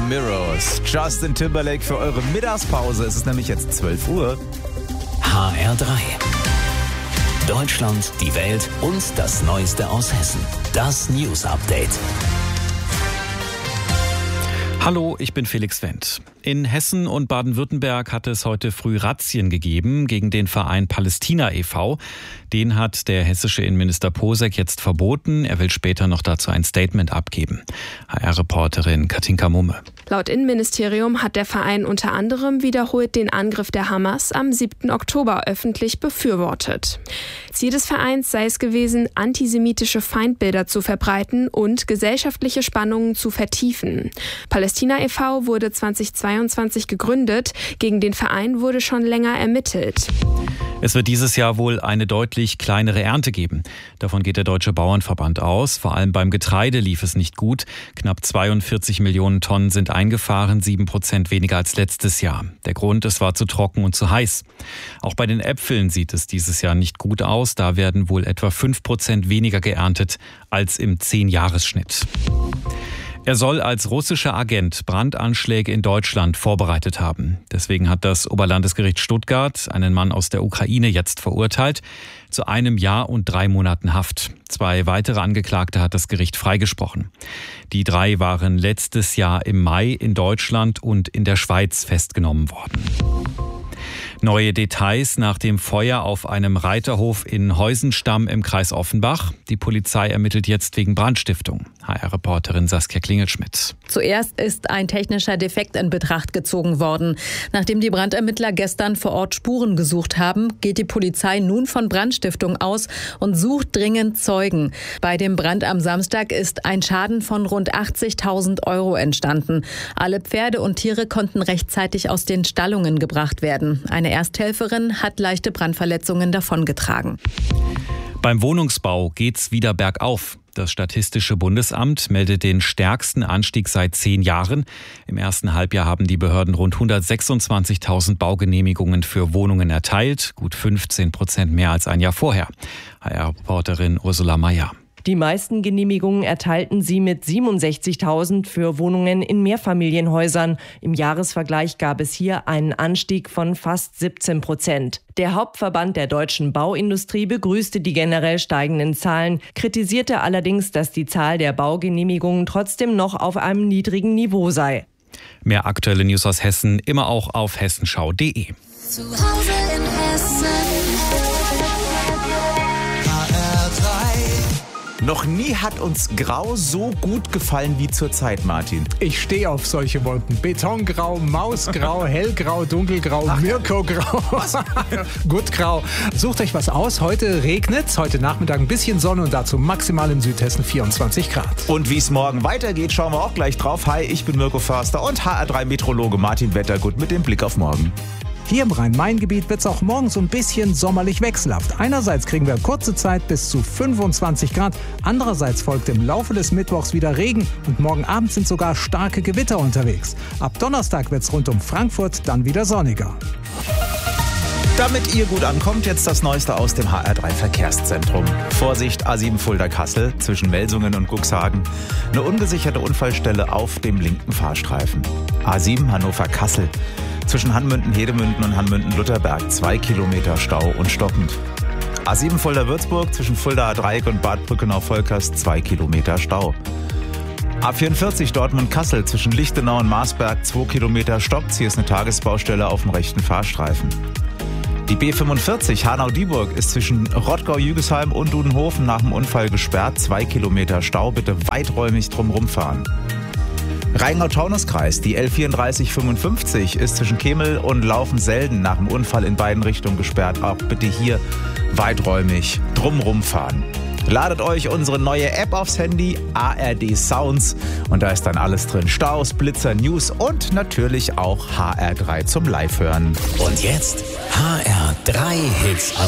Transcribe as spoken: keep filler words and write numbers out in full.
Mirrors. Justin Timberlake für eure Mittagspause. Es ist nämlich jetzt zwölf Uhr. H R drei. Deutschland, die Welt und das Neueste aus Hessen. Das News Update. Hallo, ich bin Felix Wendt. In Hessen und Baden-Württemberg hat es heute früh Razzien gegeben gegen den Verein Palästina e V Den hat der hessische Innenminister Posek jetzt verboten. Er will später noch dazu ein Statement abgeben. H R-Reporterin Katinka Mumme. Laut Innenministerium hat der Verein unter anderem wiederholt den Angriff der Hamas am siebten Oktober öffentlich befürwortet. Ziel des Vereins sei es gewesen, antisemitische Feindbilder zu verbreiten und gesellschaftliche Spannungen zu vertiefen. Palästina e V wurde zweitausendzweiundzwanzig gegründet. Gegen den Verein wurde schon länger ermittelt. Es wird dieses Jahr wohl eine deutlich kleinere Ernte geben. Davon geht der Deutsche Bauernverband aus. Vor allem beim Getreide lief es nicht gut. Knapp zweiundvierzig Millionen Tonnen sind eingefahren, sieben Prozent weniger als letztes Jahr. Der Grund, es war zu trocken und zu heiß. Auch bei den Äpfeln sieht es dieses Jahr nicht gut aus. Da werden wohl etwa fünf Prozent weniger geerntet als im zehn-Jahres-Schnitt. Er soll als russischer Agent Brandanschläge in Deutschland vorbereitet haben. Deswegen hat das Oberlandesgericht Stuttgart einen Mann aus der Ukraine jetzt verurteilt zu einem Jahr und drei Monaten Haft. Zwei weitere Angeklagte hat das Gericht freigesprochen. Die drei waren letztes Jahr im Mai in Deutschland und in der Schweiz festgenommen worden. Neue Details nach dem Feuer auf einem Reiterhof in Heusenstamm im Kreis Offenbach. Die Polizei ermittelt jetzt wegen Brandstiftung. H R-Reporterin Saskia Klingelschmidt. Zuerst ist ein technischer Defekt in Betracht gezogen worden. Nachdem die Brandermittler gestern vor Ort Spuren gesucht haben, geht die Polizei nun von Brandstiftung aus und sucht dringend Zeugen. Bei dem Brand am Samstag ist ein Schaden von rund achtzigtausend Euro entstanden. Alle Pferde und Tiere konnten rechtzeitig aus den Stallungen gebracht werden. Eine Ersthelferin hat leichte Brandverletzungen davongetragen. Beim Wohnungsbau geht's wieder bergauf. Das Statistische Bundesamt meldet den stärksten Anstieg seit zehn Jahren. Im ersten Halbjahr haben die Behörden rund hundertsechsundzwanzigtausend Baugenehmigungen für Wohnungen erteilt. Gut fünfzehn Prozent mehr als ein Jahr vorher. H R-Reporterin Ursula Mayer. Die meisten Genehmigungen erteilten sie mit siebenundsechzigtausend für Wohnungen in Mehrfamilienhäusern. Im Jahresvergleich gab es hier einen Anstieg von fast siebzehn Prozent. Der Hauptverband der deutschen Bauindustrie begrüßte die generell steigenden Zahlen, kritisierte allerdings, dass die Zahl der Baugenehmigungen trotzdem noch auf einem niedrigen Niveau sei. Mehr aktuelle News aus Hessen immer auch auf hessenschau punkt de. Zu Hause in Hessen. Noch nie hat uns Grau so gut gefallen wie zurzeit, Martin. Ich stehe auf solche Wolken. Betongrau, Mausgrau, Hellgrau, Dunkelgrau, Ach, Mirko-Grau, Gutgrau. Sucht euch was aus. Heute regnet's. Heute Nachmittag ein bisschen Sonne und dazu maximal im Südhessen vierundzwanzig Grad. Und wie es morgen weitergeht, schauen wir auch gleich drauf. Hi, ich bin Mirko Förster und H R drei Meteorologe Martin Wettergut mit dem Blick auf morgen. Hier im Rhein-Main-Gebiet wird es auch morgen so ein bisschen sommerlich wechselhaft. Einerseits kriegen wir kurze Zeit bis zu fünfundzwanzig Grad. Andererseits folgt im Laufe des Mittwochs wieder Regen und morgen Abend sind sogar starke Gewitter unterwegs. Ab Donnerstag wird es rund um Frankfurt dann wieder sonniger. Damit ihr gut ankommt, jetzt das Neueste aus dem H R drei Verkehrszentrum. Vorsicht, A sieben Fulda-Kassel zwischen Melsungen und Cuxhagen. Eine ungesicherte Unfallstelle auf dem linken Fahrstreifen. A sieben Hannover-Kassel. Zwischen Hanmünden-Hedemünden und Hanmünden-Lutherberg zwei Kilometer Stau und stockend. A sieben Fulda-Würzburg zwischen Fulda-Dreieck und Bad Brückenau-Volkers zwei Kilometer Stau. A vierundvierzig Dortmund-Kassel zwischen Lichtenau und Marsberg zwei Kilometer stoppt. Hier ist eine Tagesbaustelle auf dem rechten Fahrstreifen. Die B fünfundvierzig Hanau-Dieburg ist zwischen Rottgau-Jügesheim und Dudenhofen nach dem Unfall gesperrt. Zwei Kilometer Stau, bitte weiträumig drumherum fahren. Rheingau-Taunus-Kreis, die L vierunddreißig fünfundfünfzig ist zwischen Kemel und Laufen-Selden nach dem Unfall in beiden Richtungen gesperrt. Auch bitte hier weiträumig drumherum fahren. Ladet euch unsere neue App aufs Handy, A R D Sounds. Und da ist dann alles drin. Staus, Blitzer, News und natürlich auch H R drei zum Live-Hören. Und jetzt H R drei Hits am